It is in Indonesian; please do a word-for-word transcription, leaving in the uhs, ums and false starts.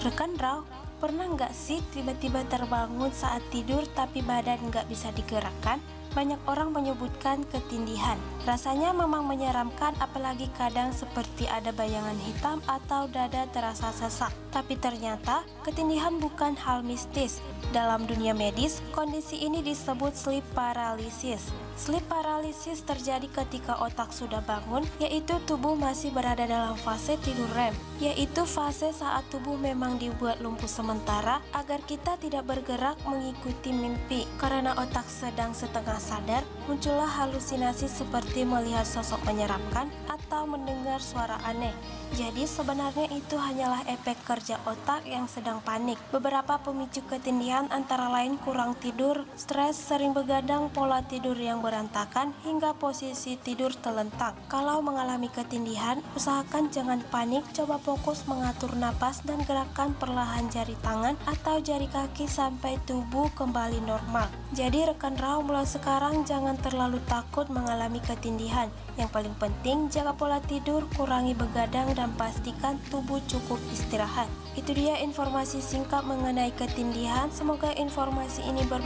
Rekan Raw, pernah nggak sih tiba-tiba terbangun saat tidur tapi badan nggak bisa digerakkan? Banyak orang menyebutkan ketindihan. Rasanya memang menyeramkan, apalagi kadang seperti ada bayangan hitam atau dada terasa sesak. Tapi ternyata ketindihan bukan hal mistis. Dalam dunia medis, kondisi ini disebut sleep paralysis. Sleep paralysis terjadi ketika otak sudah bangun, yaitu tubuh masih berada dalam fase tidur R E M, yaitu fase saat tubuh memang dibuat lumpuh sementara agar kita tidak bergerak mengikuti mimpi. Karena otak sedang setengah sadar, muncullah halusinasi seperti melihat sosok menyeramkan atau mendengar suara aneh. Jadi sebenarnya itu hanyalah efek kerja otak yang sedang panik. Beberapa pemicu ketindihan antara lain kurang tidur, stres, sering begadang, pola tidur yang berantakan, hingga posisi tidur telentang. Kalau mengalami ketindihan, usahakan jangan panik, coba fokus mengatur napas dan gerakan perlahan jari tangan atau jari kaki sampai tubuh kembali normal. Jadi rekan Raw, mulai sekarang jangan terlalu takut mengalami ketindihan. Yang paling penting, jaga pola tidur, kurangi begadang, dan pastikan tubuh cukup istirahat. Itu dia informasi singkat mengenai ketindihan. Semoga informasi ini bermanfaat